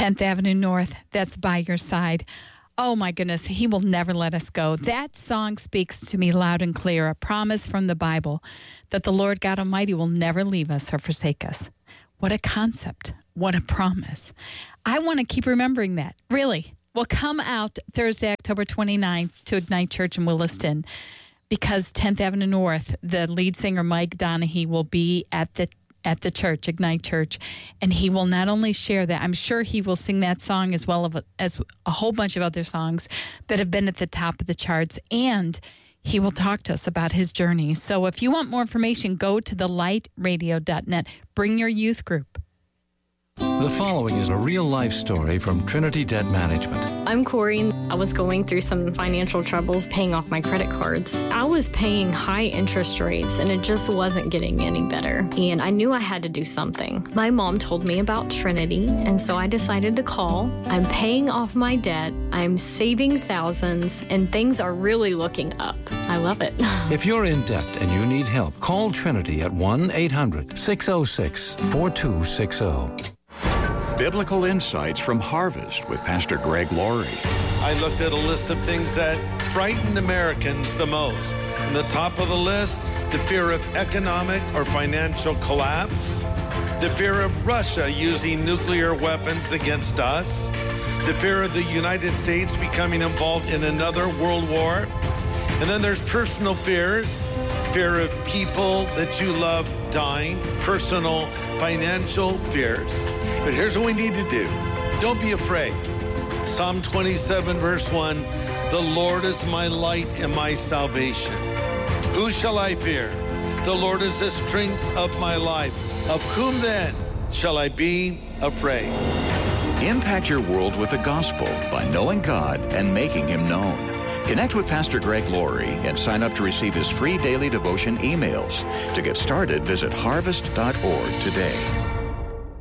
10th Avenue North, that's by your side. Oh my goodness, he will never let us go. That song speaks to me loud and clear, a promise from the Bible that the Lord God Almighty will never leave us or forsake us. What a concept. What a promise. I want to keep remembering that, really. We'll come out Thursday, October 29th to Ignite Church in Williston because 10th Avenue North, the lead singer Mike Donahue will be at the church, Ignite Church, and he will not only share that, I'm sure he will sing that song as well as a whole bunch of other songs that have been at the top of the charts, and he will talk to us about his journey. So if you want more information, go to thelightradio.net. Bring your youth group. The following is a real-life story from Trinity Debt Management. I'm Corey. I was going through some financial troubles paying off my credit cards. I was paying high interest rates, and it just wasn't getting any better. And I knew I had to do something. My mom told me about Trinity, and so I decided to call. I'm paying off my debt. I'm saving thousands, and things are really looking up. I love it. If you're in debt and you need help, call Trinity at 1-800-606-4260. Biblical Insights from Harvest with Pastor Greg Laurie. I looked at a list of things that frightened Americans the most. On the top of the list, the fear of economic or financial collapse, the fear of Russia using nuclear weapons against us, the fear of the United States becoming involved in another world war, and then there's personal fears, fear of people that you love dying, personal financial fears. But here's what we need to do. Don't be afraid. Psalm 27, verse 1, the Lord is my light and my salvation. Who shall I fear? The Lord is the strength of my life. Of whom then shall I be afraid? Impact your world with the gospel by knowing God and making Him known. Connect with Pastor Greg Laurie and sign up to receive his free daily devotion emails. To get started, visit harvest.org today.